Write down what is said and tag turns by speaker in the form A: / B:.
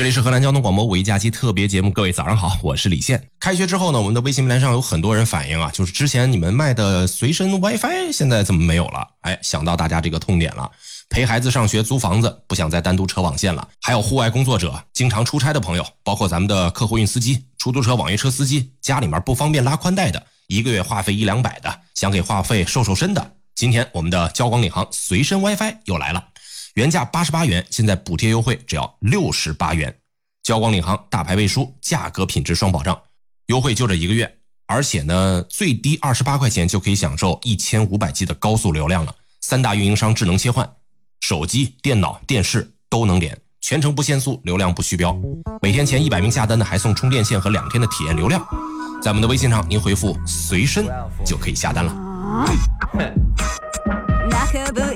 A: 这里是河南交通广播五一假期特别节目，各位早上好，我是李现。开学之后呢，我们的微信平台上有很多人反映啊，就是之前你们卖的随身 WiFi 现在怎么没有了？想到大家这个痛点了。陪孩子上学租房子，不想再单独扯网线了。还有户外工作者、经常出差的朋友，包括咱们的客货运司机、出租车、网约车司机，家里面不方便拉宽带的，一个月话费100-200的，想给话费瘦身的。今天我们的交广领航随身 WiFi 又来了，原价88元，现在补贴优惠只要68元。交广领航大牌背书，价格品质双保障，优惠就这一个月，而且呢，最低28块钱就可以享受1500G 的高速流量了。3大运营商智能切换，手机、电脑、电视都能连，全程不限速，流量不虚标。每天前100名下单的还送充电线和2天的体验流量。在我们的微信上，您回复随身就可以下单了。